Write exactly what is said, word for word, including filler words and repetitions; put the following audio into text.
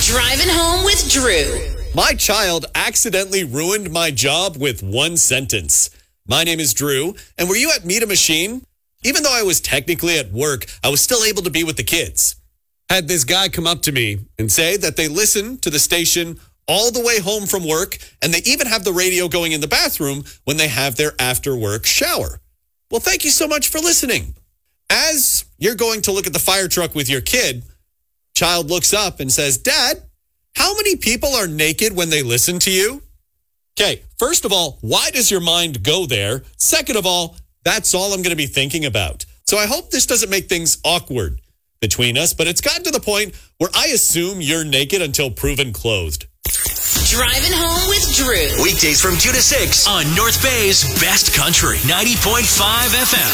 Driving Home with Drew. My child accidentally ruined my job with one sentence. My name is Drew, and were you at Meet a Machine? Even though I was technically at work, I was still able to be with the kids. Had this guy come up to me and say that they listen to the station all the way home from work, and they even have the radio going in the bathroom when they have their after-work shower. Well, thank you so much for listening. As you're going to look at the fire truck with your kid, child looks up and says, Dad, how many people are naked when they listen to you? Okay, first of all, why does your mind go there? Second of all, that's all I'm going to be thinking about. So I hope this doesn't make things awkward between us, but it's gotten to the point where I assume you're naked until proven clothed. Driving Home with Drew. Weekdays from two to six on North Bay's Best Country, ninety point five F M.